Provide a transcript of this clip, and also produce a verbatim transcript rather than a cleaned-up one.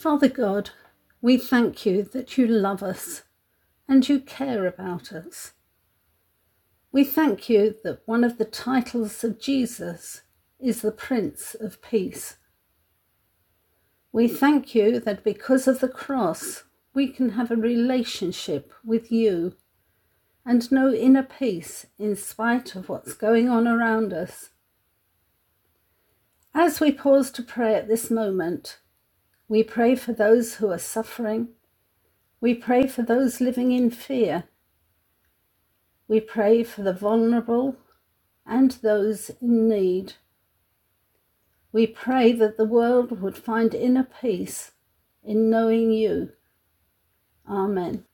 Father God, we thank you that you love us and you care about us. We thank you that one of the titles of Jesus is the Prince of Peace. We thank you that because of the cross, we can have a relationship with you and know inner peace in spite of what's going on around us. As we pause to pray at this moment, we pray for those who are suffering. We pray for those living in fear. We pray for the vulnerable and those in need. We pray that the world would find inner peace in knowing you. Amen.